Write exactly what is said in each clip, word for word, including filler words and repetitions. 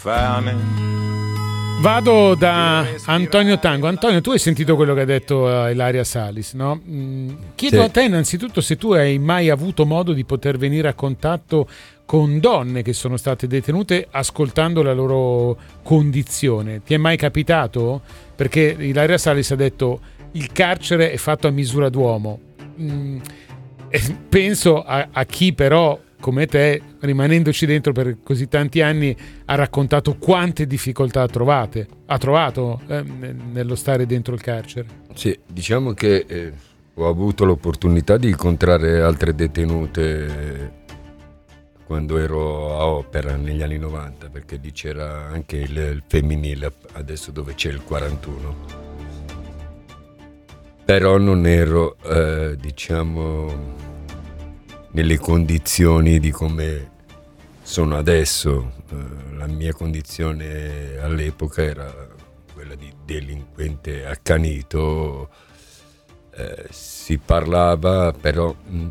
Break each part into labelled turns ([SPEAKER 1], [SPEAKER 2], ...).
[SPEAKER 1] Vado da Antonio Tango. Antonio, tu hai sentito quello che ha detto Ilaria Salis, no? Chiedo sì. a te innanzitutto se tu hai mai avuto modo di poter venire a contatto con donne che sono state detenute ascoltando la loro condizione. Ti è mai capitato? Perché Ilaria Salis ha detto il carcere è fatto a misura d'uomo. Mm, penso a, a chi però come te, rimanendoci dentro per così tanti anni, ha raccontato quante difficoltà ha trovate, ha trovato eh, nello stare dentro il carcere.
[SPEAKER 2] Sì, diciamo che eh, ho avuto l'opportunità di incontrare altre detenute quando ero a Opera negli anni novanta, perché lì c'era anche il, il femminile, adesso dove c'è il quarantuno. Però non ero, eh, diciamo... nelle condizioni di come sono adesso. La mia condizione all'epoca era quella di delinquente accanito. Eh, si parlava, però mh,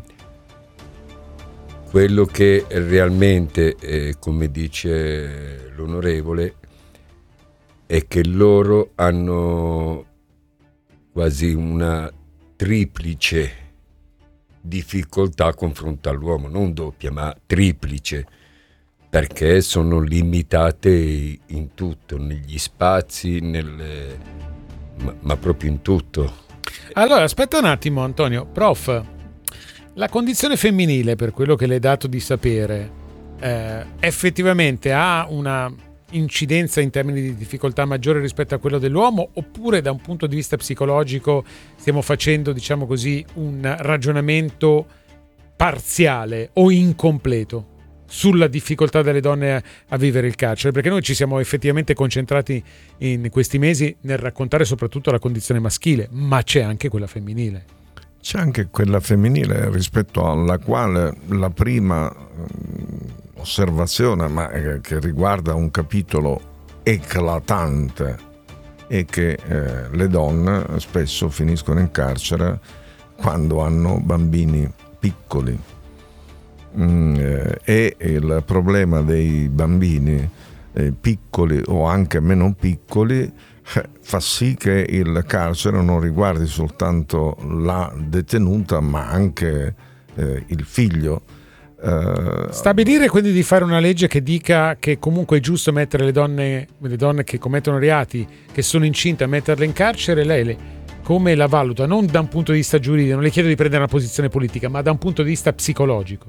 [SPEAKER 2] quello che realmente, eh, come dice l'onorevole, è che loro hanno quasi una triplice difficoltà confronto all'uomo, non doppia ma triplice, perché sono limitate in tutto, negli spazi, nelle, ma, ma proprio in tutto.
[SPEAKER 1] Allora aspetta un attimo Antonio, prof, la condizione femminile, per quello che le è dato di sapere, eh, effettivamente ha una incidenza in termini di difficoltà maggiore rispetto a quello dell'uomo, oppure da un punto di vista psicologico stiamo facendo, diciamo così, un ragionamento parziale o incompleto sulla difficoltà delle donne a, a vivere il carcere? Perché noi ci siamo effettivamente concentrati in questi mesi nel raccontare soprattutto la condizione maschile, ma c'è anche quella femminile.
[SPEAKER 3] C'è anche quella femminile rispetto alla quale la prima osservazione, ma che riguarda un capitolo eclatante, è che eh, le donne spesso finiscono in carcere quando hanno bambini piccoli. Mm, eh, e il problema dei bambini eh, piccoli o anche meno piccoli eh, fa sì che il carcere non riguardi soltanto la detenuta ma anche eh, il figlio. Uh,
[SPEAKER 1] Stabilire quindi di fare una legge che dica che comunque è giusto mettere le donne, le donne che commettono reati, che sono incinte, a metterle in carcere, lei le, come la valuta? Non da un punto di vista giuridico, non le chiedo di prendere una posizione politica, ma da un punto di vista psicologico.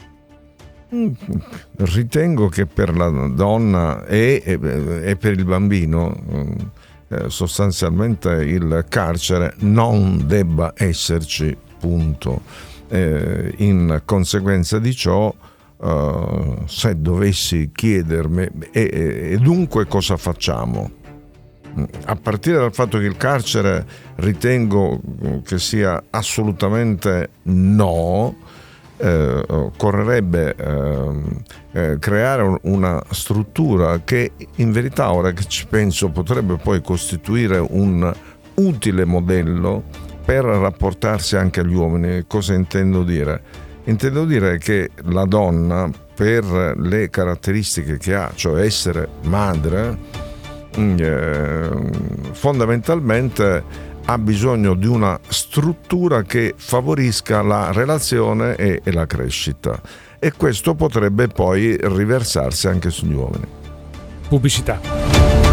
[SPEAKER 3] Ritengo che per la donna e, e, e per il bambino eh, sostanzialmente il carcere non debba esserci, punto. Eh, in conseguenza di ciò, uh, se dovessi chiedermi e, e dunque cosa facciamo, a partire dal fatto che il carcere ritengo che sia assolutamente no, eh, occorrerebbe eh, eh, creare una struttura che in verità, ora che ci penso, potrebbe poi costituire un utile modello per rapportarsi anche agli uomini. Cosa intendo dire? Intendo dire che la donna, per le caratteristiche che ha, cioè essere madre, eh, fondamentalmente ha bisogno di una struttura che favorisca la relazione e, e la crescita, e questo potrebbe poi riversarsi anche sugli uomini.
[SPEAKER 1] Pubblicità.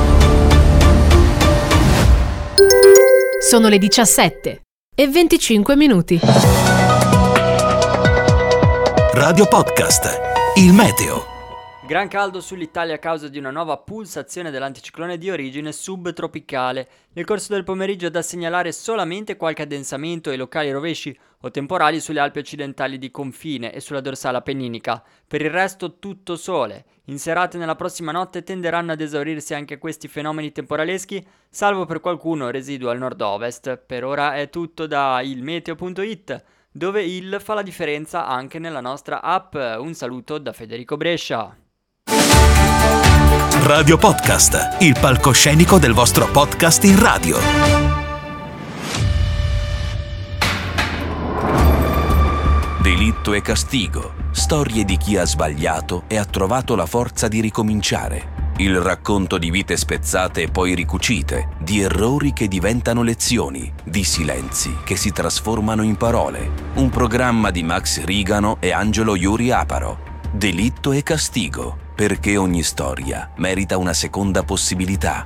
[SPEAKER 4] Sono le diciassette e venticinque minuti.
[SPEAKER 5] Radio Podcast, il meteo.
[SPEAKER 6] Gran caldo sull'Italia a causa di una nuova pulsazione dell'anticiclone di origine subtropicale. Nel corso del pomeriggio è da segnalare solamente qualche addensamento e locali rovesci o temporali sulle Alpi occidentali di confine e sulla dorsale appenninica. Per il resto tutto sole. In serata e nella prossima notte tenderanno ad esaurirsi anche questi fenomeni temporaleschi, salvo per qualcuno residuo al nord-ovest. Per ora è tutto da ilmeteo punto it, dove il fa la differenza anche nella nostra app. Un saluto da Federico Brescia.
[SPEAKER 5] Radio Podcast, il palcoscenico del vostro podcast in radio. Delitto e castigo, storie di chi ha sbagliato e ha trovato la forza di ricominciare. Il racconto di vite spezzate e poi ricucite, di errori che diventano lezioni, di silenzi che si trasformano in parole. Un programma di Max Rigano e Angelo Iuri Aparo. Delitto e castigo, perché ogni storia merita una seconda possibilità.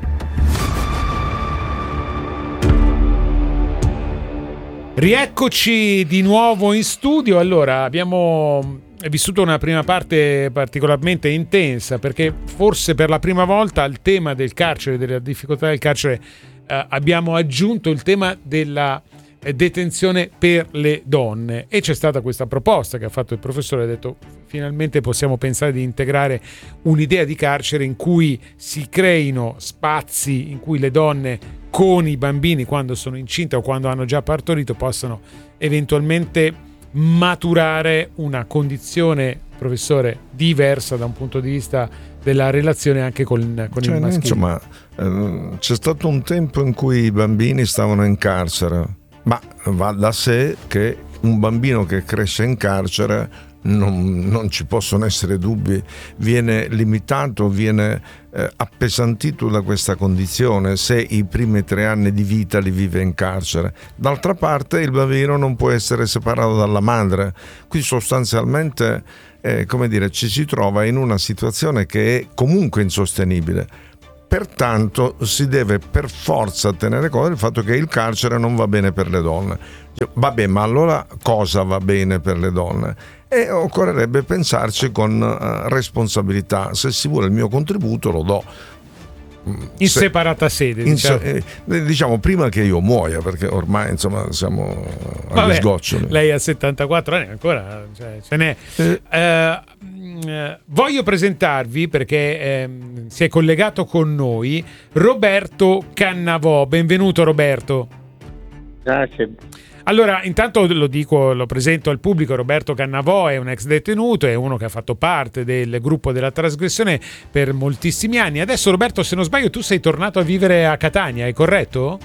[SPEAKER 1] Rieccoci di nuovo in studio. Allora, abbiamo vissuto una prima parte particolarmente intensa, perché forse per la prima volta al tema del carcere, della difficoltà del carcere, eh, abbiamo aggiunto il tema della detenzione per le donne, e c'è stata questa proposta che ha fatto il professore, ha detto finalmente possiamo pensare di integrare un'idea di carcere in cui si creino spazi in cui le donne con i bambini, quando sono incinte o quando hanno già partorito, possano eventualmente maturare una condizione, professore, diversa da un punto di vista della relazione anche con, con
[SPEAKER 3] cioè,
[SPEAKER 1] il maschile.
[SPEAKER 3] Insomma, eh, c'è stato un tempo in cui i bambini stavano in carcere, ma va da sé che un bambino che cresce in carcere, non, non ci possono essere dubbi, viene limitato, viene eh, appesantito da questa condizione se i primi tre anni di vita li vive in carcere. D'altra parte il bambino non può essere separato dalla madre, qui sostanzialmente eh, come dire, ci si trova in una situazione che è comunque insostenibile. Pertanto si deve per forza tenere conto del fatto che il carcere non va bene per le donne. Vabbè, ma allora cosa va bene per le donne? E occorrerebbe pensarci con uh, responsabilità. Se si vuole il mio contributo lo do.
[SPEAKER 1] In
[SPEAKER 3] Se,
[SPEAKER 1] separata sede,
[SPEAKER 3] in
[SPEAKER 1] diciamo.
[SPEAKER 3] Se, eh, diciamo prima che io muoia, perché ormai insomma siamo agli sgoccioli.
[SPEAKER 1] Lei ha settantaquattro anni ancora, cioè, ce n'è. Eh. Eh, voglio presentarvi, perché eh, si è collegato con noi, Roberto Cannavò. Benvenuto Roberto.
[SPEAKER 7] Grazie.
[SPEAKER 1] Allora, intanto lo dico, lo presento al pubblico. Roberto Cannavò è un ex detenuto, è uno che ha fatto parte del gruppo della trasgressione per moltissimi anni. Adesso, Roberto, se non sbaglio, tu sei tornato a vivere a Catania, è corretto?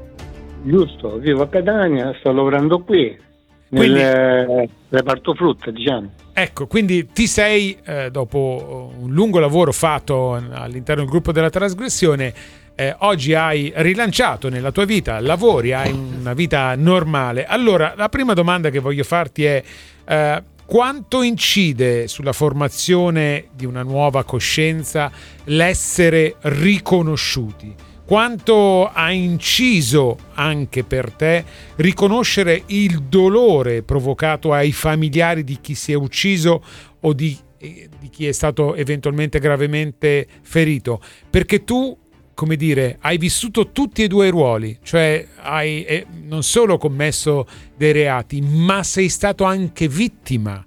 [SPEAKER 7] Giusto, vivo a Catania, sto lavorando qui,
[SPEAKER 1] quindi,
[SPEAKER 7] nel reparto frutta, diciamo.
[SPEAKER 1] Ecco, quindi ti sei, eh, dopo un lungo lavoro fatto all'interno del gruppo della trasgressione, Eh, oggi hai rilanciato nella tua vita, lavori, hai una vita normale. Allora, la prima domanda che voglio farti è eh, quanto incide sulla formazione di una nuova coscienza l'essere riconosciuti? Quanto ha inciso anche per te riconoscere il dolore provocato ai familiari di chi si è ucciso o di, di chi è stato eventualmente gravemente ferito? Perché tu, come dire, hai vissuto tutti e due i ruoli, cioè hai eh, non solo commesso dei reati, ma sei stato anche vittima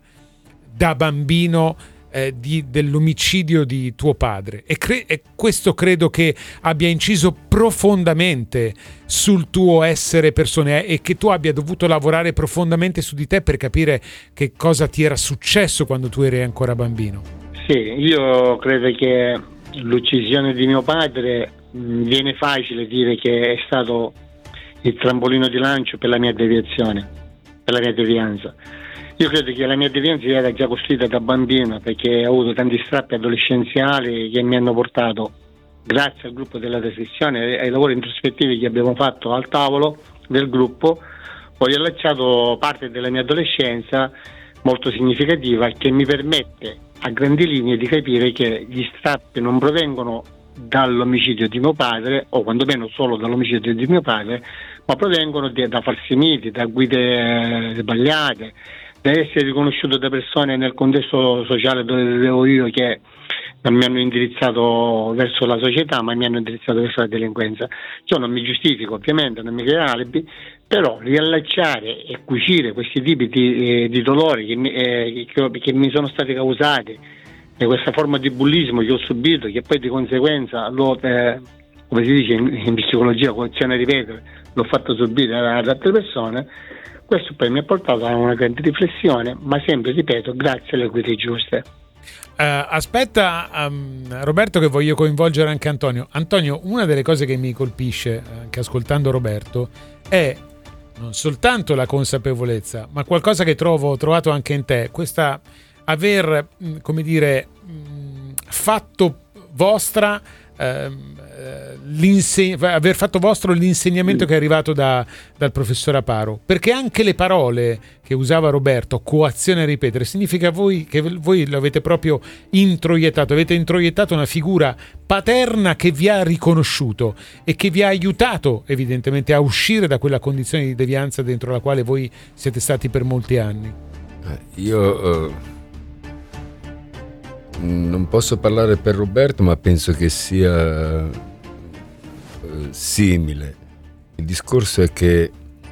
[SPEAKER 1] da bambino eh, di, dell'omicidio di tuo padre, e, cre- e questo credo che abbia inciso profondamente sul tuo essere persona, eh, e che tu abbia dovuto lavorare profondamente su di te per capire che cosa ti era successo quando tu eri ancora bambino.
[SPEAKER 7] Sì, io credo che l'uccisione di mio padre, mh, viene facile dire che è stato il trampolino di lancio per la mia deviazione, per la mia devianza. Io credo che la mia devianza era già costruita da bambino, perché ho avuto tanti strappi adolescenziali che mi hanno portato, grazie al gruppo della trasgressione e ai lavori introspettivi che abbiamo fatto al tavolo del gruppo, ho riallacciato parte della mia adolescenza molto significativa, che mi permette a grandi linee di capire che gli strappi non provengono dall'omicidio di mio padre, o quantomeno solo dall'omicidio di mio padre, ma provengono di, da falsi miti, da guide eh, sbagliate, da essere riconosciuto da persone nel contesto sociale dove vivevo io, che non mi hanno indirizzato verso la società, ma mi hanno indirizzato verso la delinquenza. Ciò non mi giustifico, ovviamente, non mi crea alibi, però riallacciare e cucire questi tipi di, eh, di dolori che mi, eh, che, che mi sono stati causati e questa forma di bullismo che ho subito, che poi di conseguenza l'ho, eh, come si dice in, in psicologia, coazione a ripetere, l'ho fatto subire ad altre persone, questo poi mi ha portato a una grande riflessione, ma sempre, ripeto, grazie alle guide giuste.
[SPEAKER 1] Uh, aspetta um, Roberto, che voglio coinvolgere anche Antonio. Antonio, una delle cose che mi colpisce anche ascoltando Roberto è non soltanto la consapevolezza, ma qualcosa che trovo ho trovato anche in te, questa aver, come dire, fatto vostra ehm, aver fatto vostro l'insegnamento che è arrivato da, dal professor Aparo, perché anche le parole che usava Roberto, coazione a ripetere, significa voi che voi lo avete proprio introiettato, avete introiettato una figura paterna che vi ha riconosciuto e che vi ha aiutato evidentemente a uscire da quella condizione di devianza dentro la quale voi siete stati per molti anni.
[SPEAKER 2] Io uh, non posso parlare per Roberto, ma penso che sia uh, simile. Il discorso è che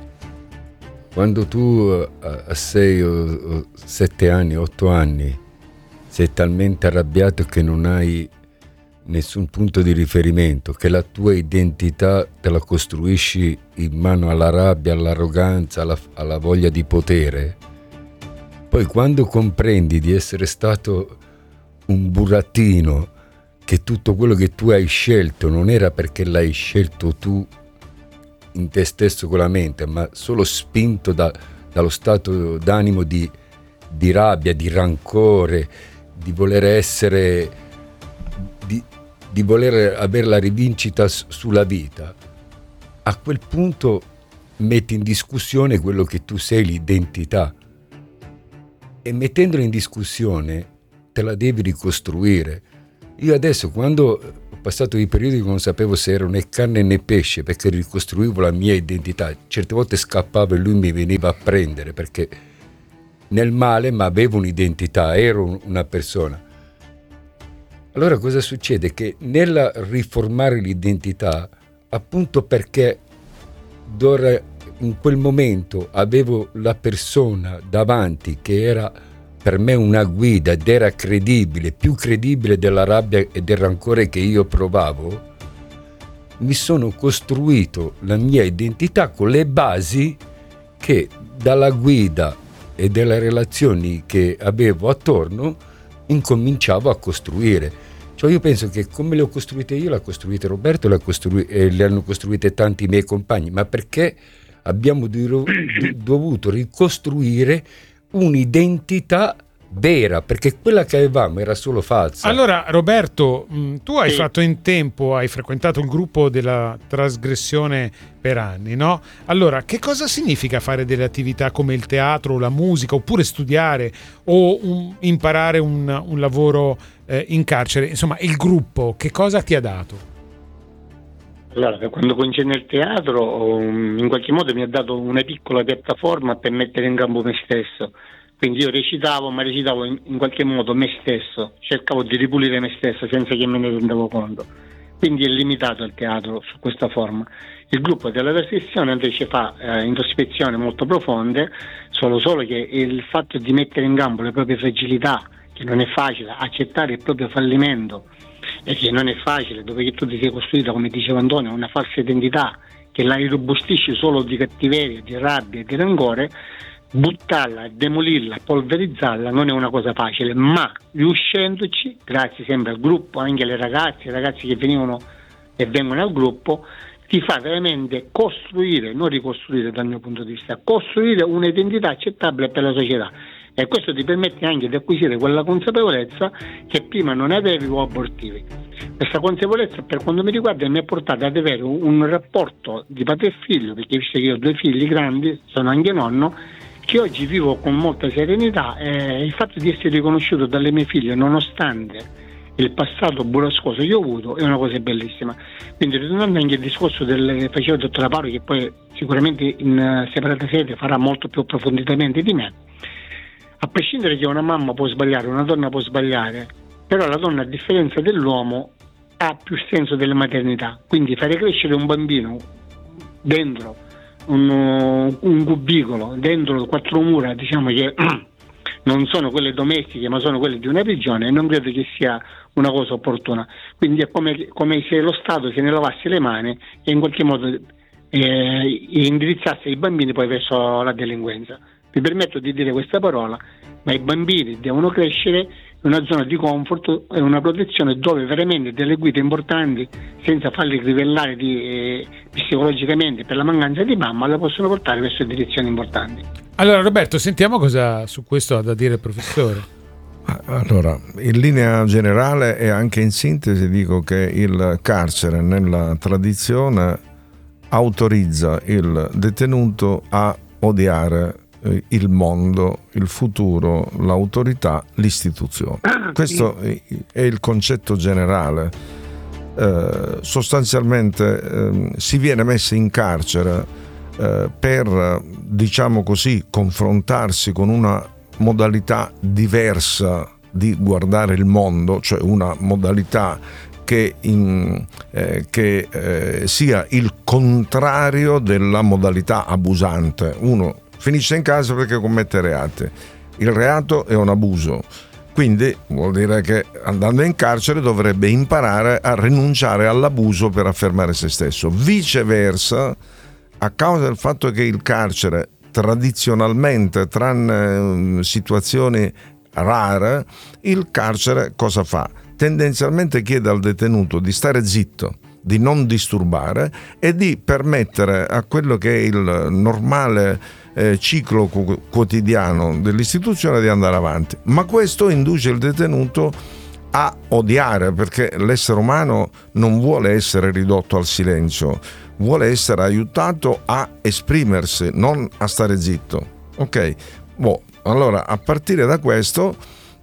[SPEAKER 2] quando tu uh, a sei o, o sette anni, otto anni sei talmente arrabbiato che non hai nessun punto di riferimento, che la tua identità te la costruisci in mano alla rabbia, all'arroganza, alla, alla voglia di potere, poi quando comprendi di essere stato un burattino, che tutto quello che tu hai scelto non era perché l'hai scelto tu in te stesso con la mente, ma solo spinto da, dallo stato d'animo di, di rabbia, di rancore, di voler essere, di, di voler avere la rivincita sulla vita, a quel punto metti in discussione quello che tu sei, l'identità, e mettendolo in discussione te la devi ricostruire. Io adesso, quando ho passato i periodi che non sapevo se ero né carne né pesce, perché ricostruivo la mia identità, certe volte scappavo e lui mi veniva a prendere, perché nel male ma avevo un'identità, ero una persona. Allora cosa succede? Che nel riformare l'identità, appunto perché d'ora in quel momento avevo la persona davanti che era per me una guida ed era credibile, più credibile della rabbia e del rancore che io provavo, mi sono costruito la mia identità con le basi che dalla guida e delle relazioni che avevo attorno incominciavo a costruire. Cioè io penso che come le ho costruite io, le ha costruite Roberto, le, ha costru- e le hanno costruite tanti miei compagni, ma perché abbiamo do- dovuto ricostruire un'identità vera, perché quella che avevamo era solo falsa.
[SPEAKER 1] Allora Roberto, tu hai sì. fatto in tempo, hai frequentato il gruppo della trasgressione per anni, no? Allora, che cosa significa fare delle attività come il teatro o la musica, oppure studiare o un, imparare un, un lavoro eh, in carcere? Insomma, il gruppo, che cosa ti ha dato?
[SPEAKER 7] Allora, quando concerne il teatro, in qualche modo mi ha dato una piccola piattaforma per mettere in campo me stesso. Quindi io recitavo, ma recitavo in, in qualche modo me stesso, cercavo di ripulire me stesso senza che me ne rendevo conto. Quindi è limitato il teatro su questa forma. Il gruppo della trasgressione invece fa eh, introspezioni molto profonde, solo solo che il fatto di mettere in campo le proprie fragilità, che non è facile, accettare il proprio fallimento, e che non è facile, dove tu ti sei costruita, come diceva Antonio, una falsa identità che la irrobustisci solo di cattiveria, di rabbia e di rancore, buttarla, demolirla, polverizzarla non è una cosa facile, ma riuscendoci, grazie sempre al gruppo, anche alle ragazze, ai ragazzi che venivano e vengono al gruppo, ti fa veramente costruire, non ricostruire dal mio punto di vista, costruire un'identità accettabile per la società. E questo ti permette anche di acquisire quella consapevolezza che prima non avevi o abortivi. Questa consapevolezza, per quanto mi riguarda, mi ha portato ad avere un rapporto di padre e figlio, perché visto che io ho due figli grandi, sono anche nonno, che oggi vivo con molta serenità, e il fatto di essere riconosciuto dalle mie figlie nonostante il passato burrascoso che ho avuto è una cosa bellissima. Quindi, ritornando anche al discorso del che faceva il dottor Aparo, che poi sicuramente in separata sede farà molto più approfonditamente di me, a prescindere che una mamma può sbagliare, una donna può sbagliare, però la donna, a differenza dell'uomo, ha più senso della maternità. Quindi fare crescere un bambino dentro un, un cubicolo, dentro quattro mura, diciamo che non sono quelle domestiche ma sono quelle di una prigione, non credo che sia una cosa opportuna. Quindi è come, come se lo Stato se ne lavasse le mani e in qualche modo eh, indirizzasse i bambini poi verso la delinquenza. Mi permetto di dire questa parola, ma i bambini devono crescere in una zona di comfort e una protezione dove veramente delle guide importanti, senza farli crivellare di, eh, psicologicamente per la mancanza di mamma, la possono portare verso direzioni importanti.
[SPEAKER 1] Allora Roberto, sentiamo cosa su questo ha da dire il professore.
[SPEAKER 3] Allora, in linea generale e anche in sintesi dico che il carcere nella tradizione autorizza il detenuto a odiare il mondo, il futuro, l'autorità, l'istituzione. Questo è il concetto generale. Eh, sostanzialmente eh, si viene messi in carcere eh, per, diciamo così, confrontarsi con una modalità diversa di guardare il mondo, cioè una modalità che, in, eh, che eh, sia il contrario della modalità abusante. Uno finisce in casa perché commette reati, il reato è un abuso, quindi vuol dire che andando in carcere dovrebbe imparare a rinunciare all'abuso per affermare se stesso. Viceversa, a causa del fatto che il carcere tradizionalmente, tranne situazioni rare, il carcere cosa fa? Tendenzialmente chiede al detenuto di stare zitto, di non disturbare e di permettere a quello che è il normale eh, ciclo qu- quotidiano dell'istituzione di andare avanti. Ma questo induce il detenuto a odiare, perché l'essere umano non vuole essere ridotto al silenzio, vuole essere aiutato a esprimersi, non a stare zitto. Ok? Boh, allora a partire da questo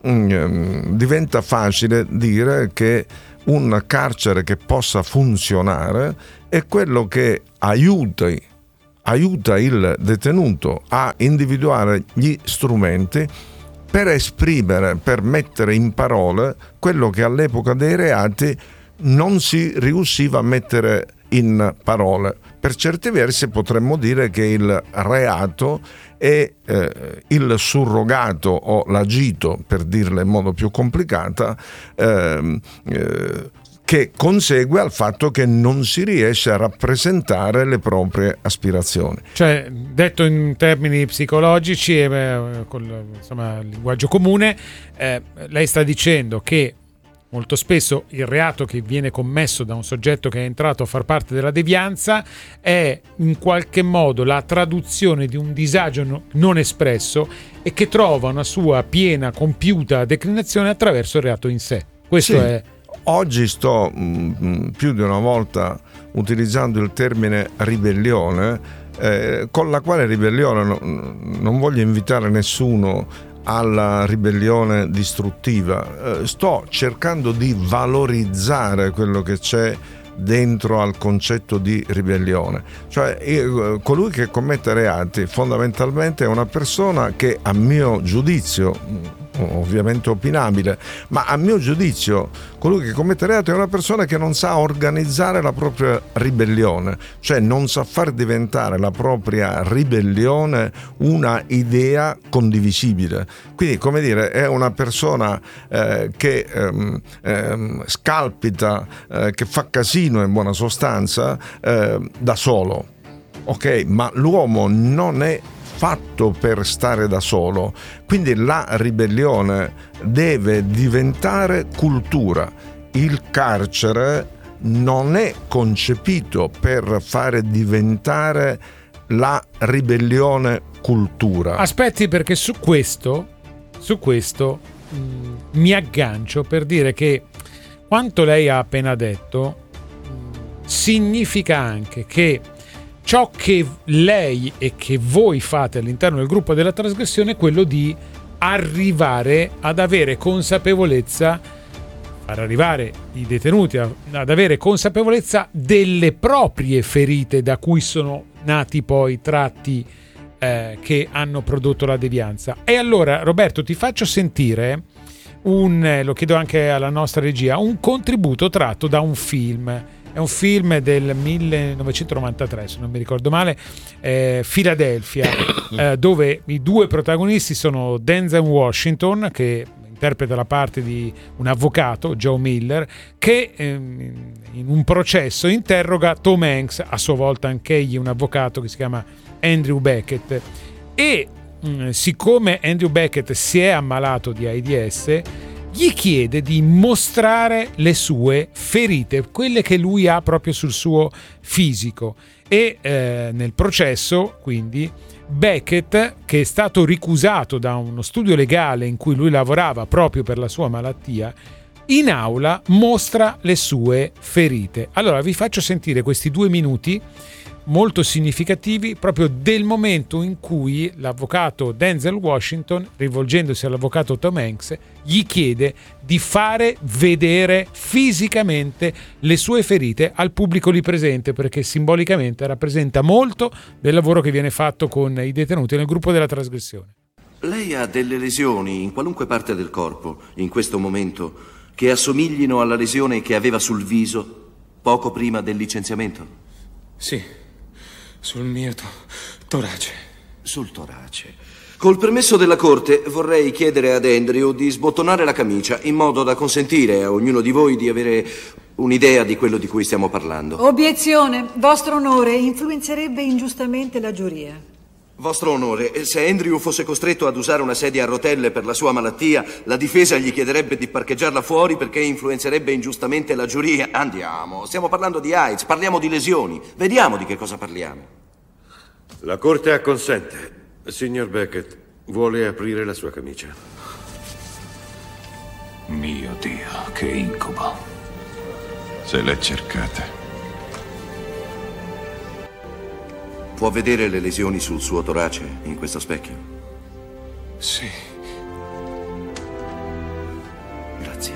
[SPEAKER 3] mh, diventa facile dire che un carcere che possa funzionare è quello che aiuti, aiuta il detenuto a individuare gli strumenti per esprimere, per mettere in parole quello che all'epoca dei reati non si riusciva a mettere in parole. Per certi versi potremmo dire che il reato è eh, il surrogato o l'agito, per dirla in modo più complicata, eh, eh, che consegue al fatto che non si riesce a rappresentare le proprie aspirazioni.
[SPEAKER 1] Cioè, detto in termini psicologici e eh, con insomma, il linguaggio comune, eh, lei sta dicendo che molto spesso il reato che viene commesso da un soggetto che è entrato a far parte della devianza è in qualche modo la traduzione di un disagio non espresso e che trova una sua piena, compiuta declinazione attraverso il reato in sé. Questo
[SPEAKER 3] sì.
[SPEAKER 1] è...
[SPEAKER 3] Oggi sto mh, più di una volta utilizzando il termine ribellione, eh, con la quale ribellione no, non voglio invitare nessuno alla ribellione distruttiva. Eh, sto cercando di valorizzare quello che c'è dentro al concetto di ribellione. Cioè eh, colui che commette reati fondamentalmente è una persona che, a mio giudizio, ovviamente opinabile, ma a mio giudizio colui che commette reato è una persona che non sa organizzare la propria ribellione, cioè non sa far diventare la propria ribellione una idea condivisibile. Quindi, come dire, è una persona eh, che ehm, ehm, scalpita, eh, che fa casino in buona sostanza eh, da solo. Ok, ma l'uomo non è fatto per stare da solo, quindi la ribellione deve diventare cultura. Il carcere non è concepito per fare diventare la ribellione cultura.
[SPEAKER 1] Aspetti, perché su questo su questo mh, mi aggancio per dire che quanto lei ha appena detto mh, significa anche che ciò che lei e che voi fate all'interno del gruppo della trasgressione è quello di arrivare ad avere consapevolezza, far arrivare i detenuti ad avere consapevolezza delle proprie ferite da cui sono nati poi tratti eh, che hanno prodotto la devianza. E allora, Roberto, ti faccio sentire un, eh, lo chiedo anche alla nostra regia, un contributo tratto da un film. È un film del millenovecentonovantatré, se non mi ricordo male, eh, Philadelphia, eh, dove i due protagonisti sono Denzel Washington, che interpreta la parte di un avvocato, Joe Miller, che ehm, in un processo interroga Tom Hanks, a sua volta anch'egli un avvocato che si chiama Andrew Beckett. E mh, siccome Andrew Beckett si è ammalato di AIDS, gli chiede di mostrare le sue ferite, quelle che lui ha proprio sul suo fisico. E eh, nel processo, quindi, Beckett, che è stato ricusato da uno studio legale in cui lui lavorava proprio per la sua malattia, in aula mostra le sue ferite. Allora vi faccio sentire questi due minuti molto significativi proprio del momento in cui l'avvocato Denzel Washington, rivolgendosi all'avvocato Tom Hanks, gli chiede di fare vedere fisicamente le sue ferite al pubblico lì presente, perché simbolicamente rappresenta molto del lavoro che viene fatto con i detenuti nel gruppo della trasgressione.
[SPEAKER 8] Lei ha delle lesioni in qualunque parte del corpo in questo momento che assomiglino alla lesione che aveva sul viso poco prima del licenziamento?
[SPEAKER 9] Sì. Sul mio to- torace.
[SPEAKER 8] Sul torace. Col permesso della Corte vorrei chiedere ad Andrew di sbottonare la camicia in modo da consentire a ognuno di voi di avere un'idea di quello di cui stiamo parlando.
[SPEAKER 10] Obiezione. Vostro onore influenzerebbe ingiustamente la giuria.
[SPEAKER 8] Vostro onore, se Andrew fosse costretto ad usare una sedia a rotelle per la sua malattia, la difesa gli chiederebbe di parcheggiarla fuori perché influenzerebbe ingiustamente la giuria. Andiamo, stiamo parlando di AIDS, parliamo di lesioni. Vediamo di che cosa parliamo.
[SPEAKER 9] La Corte acconsente. Signor Beckett, vuole aprire la sua camicia?
[SPEAKER 11] Mio Dio, che incubo. Se le cercate.
[SPEAKER 8] Può vedere le lesioni sul suo torace in questo specchio?
[SPEAKER 9] Sì.
[SPEAKER 8] Grazie.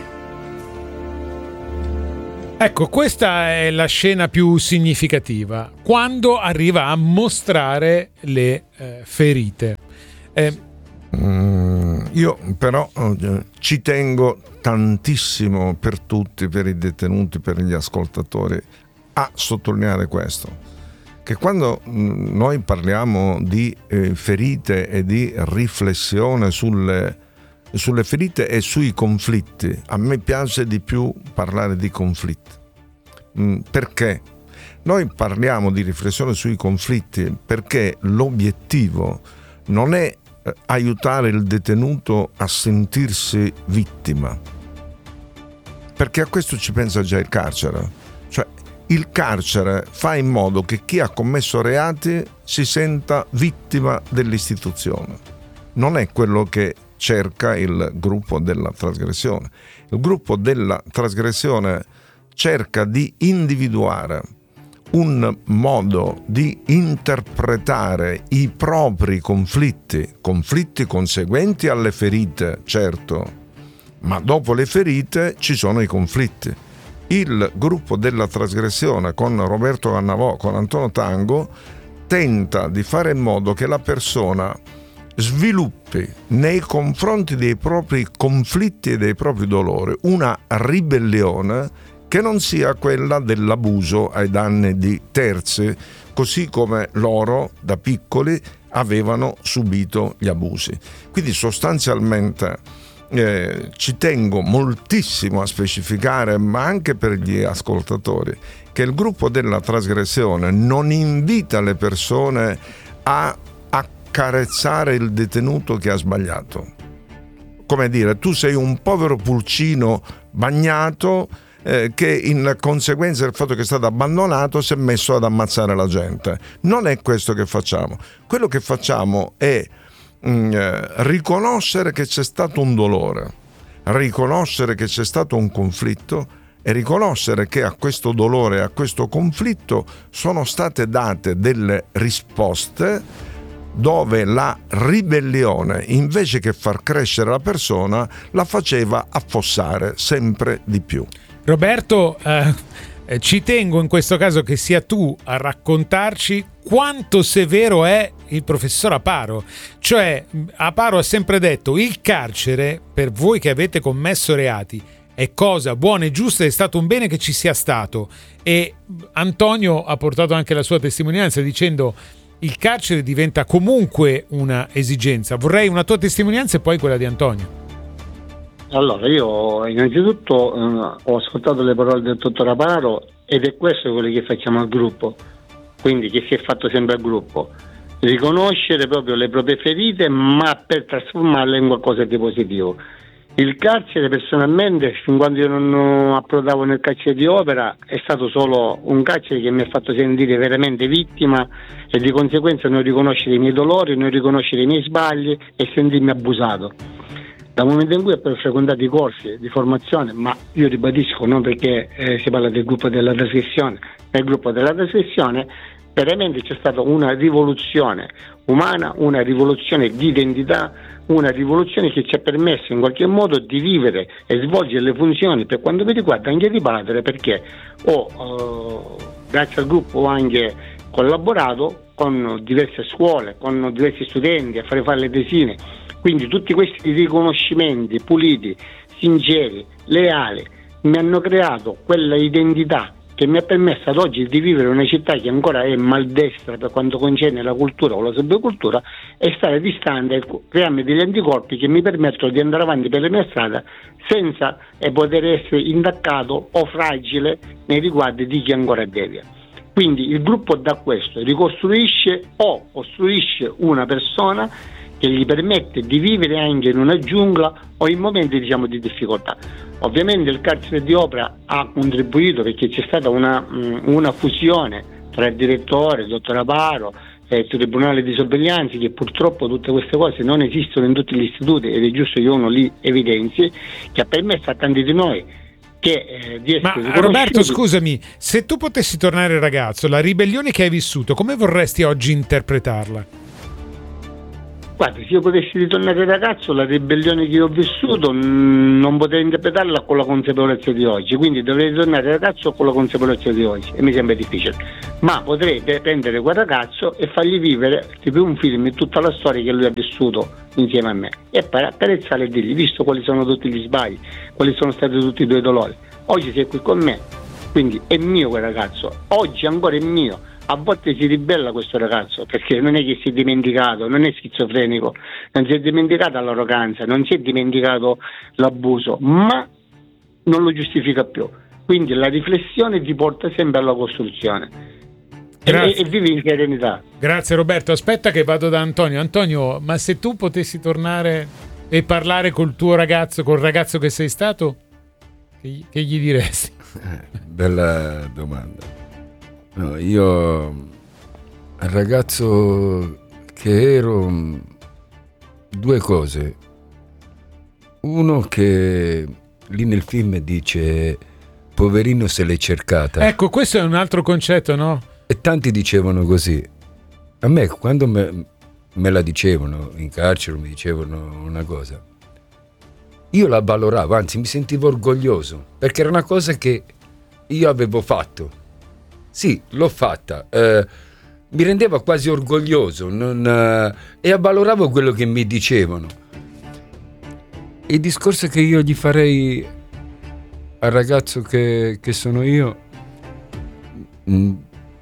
[SPEAKER 1] Ecco, questa è la scena più significativa, quando arriva a mostrare le eh, ferite. Eh,
[SPEAKER 3] mm, io però eh, ci tengo tantissimo per tutti, per i detenuti, per gli ascoltatori, a sottolineare questo. Che quando noi parliamo di eh, ferite e di riflessione sulle, sulle ferite e sui conflitti, a me piace di più parlare di conflitti. Mm, perché? Noi parliamo di riflessione sui conflitti perché l'obiettivo non è eh, aiutare il detenuto a sentirsi vittima, perché a questo ci pensa già il carcere. Il carcere fa in modo che chi ha commesso reati si senta vittima dell'istituzione. Non è quello che cerca il gruppo della trasgressione. Il gruppo della trasgressione cerca di individuare un modo di interpretare i propri conflitti, conflitti conseguenti alle ferite, certo, ma dopo le ferite ci sono i conflitti. Il gruppo della trasgressione con Roberto Cannavò, con Antonio Tango, tenta di fare in modo che la persona sviluppi nei confronti dei propri conflitti e dei propri dolori una ribellione che non sia quella dell'abuso ai danni di terzi, così come loro da piccoli avevano subito gli abusi. Quindi sostanzialmente Eh, ci tengo moltissimo a specificare, ma anche per gli ascoltatori, che il gruppo della trasgressione non invita le persone a accarezzare il detenuto che ha sbagliato. Come dire, tu sei un povero pulcino bagnato eh, che in conseguenza del fatto che è stato abbandonato si è messo ad ammazzare la gente. Non è questo che facciamo. Quello che facciamo è riconoscere che c'è stato un dolore, riconoscere che c'è stato un conflitto e riconoscere che a questo dolore e a questo conflitto sono state date delle risposte dove la ribellione, invece che far crescere la persona, la faceva affossare sempre di più.
[SPEAKER 1] Roberto, eh, ci tengo in questo caso che sia tu a raccontarci quanto severo è il professor Aparo. Cioè, Aparo ha sempre detto: il carcere, per voi che avete commesso reati, è cosa buona e giusta, è stato un bene che ci sia stato. E Antonio ha portato anche la sua testimonianza dicendo: il carcere diventa comunque una esigenza. Vorrei una tua testimonianza e poi quella di Antonio.
[SPEAKER 7] Allora, io innanzitutto eh, ho ascoltato le parole del dottor Aparo ed è questo quello che facciamo al gruppo, quindi che si è fatto sempre al gruppo, riconoscere proprio le proprie ferite ma per trasformarle in qualcosa di positivo. Il carcere personalmente, fin quando io non approdavo nel carcere di Opera, è stato solo un carcere che mi ha fatto sentire veramente vittima e di conseguenza non riconoscere i miei dolori, non riconoscere i miei sbagli e sentirmi abusato. Dal momento in cui ho poi frequentato i corsi di formazione, ma io ribadisco non perché eh, si parla del gruppo della trasgressione, nel gruppo della trasgressione veramente c'è stata una rivoluzione umana, una rivoluzione di identità, una rivoluzione che ci ha permesso in qualche modo di vivere e svolgere le funzioni per quanto mi riguarda anche di padre, perché ho eh, grazie al gruppo ho anche collaborato con diverse scuole, con diversi studenti a fare fare le tesine, quindi tutti questi riconoscimenti puliti, sinceri, leali mi hanno creato quella identità che mi ha permesso ad oggi di vivere in una città che ancora è maldestra per quanto concerne la cultura o la sovracultura e stare distante e crearmi degli anticorpi che mi permettono di andare avanti per la mia strada senza eh, poter essere indaccato o fragile nei riguardi di chi ancora devia. Quindi il gruppo da questo ricostruisce o costruisce una persona che gli permette di vivere anche in una giungla o in momenti, diciamo, di difficoltà. Ovviamente il carcere di Opera ha contribuito perché c'è stata una, una fusione tra il direttore, il dottor Aparo e il tribunale di sorveglianza, che purtroppo tutte queste cose non esistono in tutti gli istituti ed è giusto che uno li evidenzi, che ha permesso a tanti di noi che, eh, di essere
[SPEAKER 1] Ma Roberto, scusami, se tu potessi tornare ragazzo, la ribellione che hai vissuto, come vorresti oggi interpretarla?
[SPEAKER 7] Guarda, se io potessi ritornare ragazzo, la ribellione che ho vissuto mh, non potrei interpretarla con la consapevolezza di oggi, quindi dovrei ritornare ragazzo con la consapevolezza di oggi e mi sembra difficile, ma potrei prendere quel ragazzo e fargli vivere tipo un film tutta la storia che lui ha vissuto insieme a me e poi accarezzare e dirgli, visto quali sono tutti gli sbagli, quali sono stati tutti i tuoi dolori, oggi sei qui con me, quindi è mio quel ragazzo, oggi ancora è mio. A volte si ribella questo ragazzo perché non è che si è dimenticato, non è schizofrenico, non si è dimenticato l'arroganza, non si è dimenticato l'abuso, ma non lo giustifica più. Quindi la riflessione ti porta sempre alla costruzione e, e vivi in serenità.
[SPEAKER 1] Grazie Roberto, aspetta che vado da Antonio. Antonio, ma se tu potessi tornare e parlare col tuo ragazzo, col ragazzo che sei stato, che, che gli diresti?
[SPEAKER 2] Eh, bella domanda. No, io al ragazzo che ero, due cose. Uno che lì nel film dice poverino se l'è cercata.
[SPEAKER 1] Ecco, questo è un altro concetto, no?
[SPEAKER 2] E tanti dicevano così. A me quando me, me la dicevano in carcere, mi dicevano una cosa, io la valoravo, anzi mi sentivo orgoglioso, perché era una cosa che io avevo fatto. Sì, l'ho fatta, eh, mi rendeva quasi orgoglioso non, eh, e avvaloravo quello che mi dicevano. Il discorso che io gli farei al ragazzo che, che sono io, mh,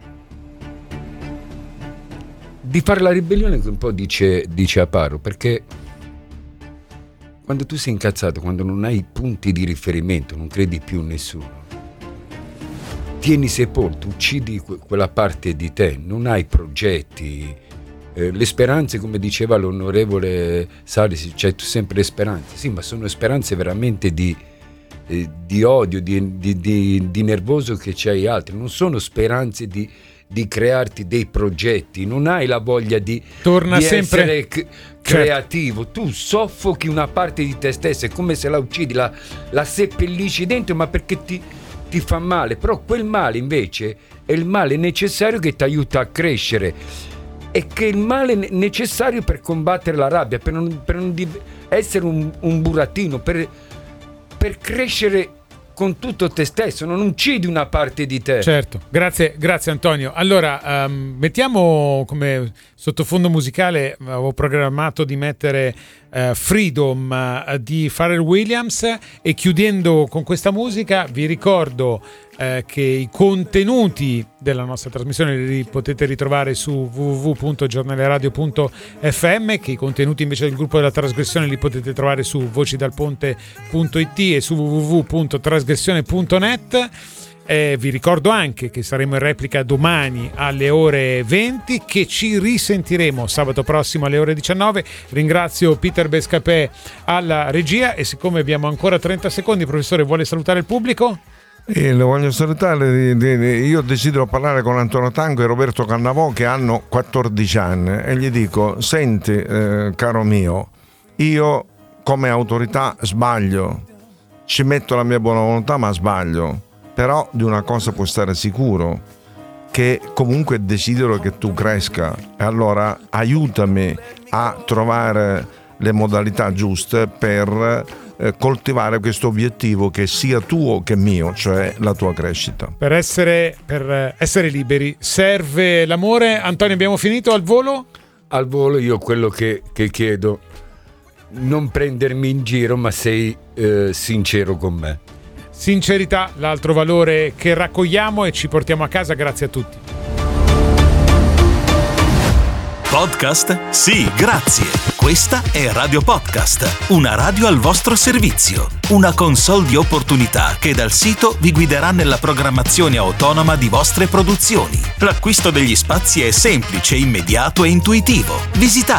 [SPEAKER 2] di fare la ribellione, che un po' dice, dice Aparo, perché quando tu sei incazzato, quando non hai punti di riferimento, non credi più in nessuno, tieni sepolto, uccidi quella parte di te, non hai progetti, eh, le speranze, come diceva l'onorevole Salis, c'hai tu sempre le speranze, sì, ma sono speranze veramente di, eh, di odio, di, di, di, di nervoso che c'hai altri, non sono speranze di, di crearti dei progetti, non hai la voglia di,
[SPEAKER 1] Torna
[SPEAKER 2] di
[SPEAKER 1] sempre...
[SPEAKER 2] essere c- creativo, certo. Tu soffochi una parte di te stesso, è come se la uccidi, la, la seppellisci dentro, ma perché ti... ti fa male, però quel male invece è il male necessario che ti aiuta a crescere e che è il male necessario per combattere la rabbia, per non, per non div- essere un, un burattino, per, per crescere con tutto te stesso, non uccidi una parte di te.
[SPEAKER 1] Certo, grazie, grazie Antonio. Allora, um, mettiamo come sottofondo musicale, avevo programmato di mettere uh, Freedom uh, di Pharrell Williams e chiudendo con questa musica vi ricordo uh, che i contenuti della nostra trasmissione li potete ritrovare su w w w punto giornaleradio punto f m, che i contenuti invece del gruppo della trasgressione li potete trovare su voci dal ponte punto i t e su w w w punto trasgressione punto net. Eh, vi ricordo anche che saremo in replica domani alle ore venti, che ci risentiremo sabato prossimo alle ore diciannove. Ringrazio Peter Bescapè alla regia e siccome abbiamo ancora trenta secondi, professore, vuole salutare il pubblico?
[SPEAKER 3] E lo voglio salutare. Io desidero parlare con Antonio Tango e Roberto Cannavò, che hanno quattordici anni, e gli dico: senti, eh, caro mio, io come autorità sbaglio, ci metto la mia buona volontà ma sbaglio, però di una cosa puoi stare sicuro, che comunque desidero che tu cresca, e allora aiutami a trovare le modalità giuste per eh, coltivare questo obiettivo che sia tuo che mio, cioè la tua crescita.
[SPEAKER 1] Per essere, per essere liberi serve l'amore. Antonio, abbiamo finito al volo?
[SPEAKER 2] Al volo io quello che, che chiedo: non prendermi in giro, ma sei eh, sincero con me.
[SPEAKER 1] Sincerità, l'altro valore che raccogliamo e ci portiamo a casa. Grazie a tutti.
[SPEAKER 12] Podcast? Sì, grazie. Questa è Radio Podcast, una radio al vostro servizio, una console di opportunità che dal sito vi guiderà nella programmazione autonoma di vostre produzioni. L'acquisto degli spazi è semplice, immediato e intuitivo. Visitate